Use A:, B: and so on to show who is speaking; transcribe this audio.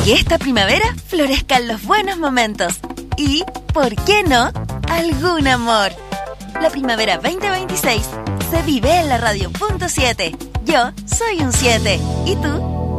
A: que esta primavera florezcan los buenos momentos y, ¿por qué no?, algún amor. La primavera 2026 se vive en la radio .7. Yo soy un 7. ¿Y tú?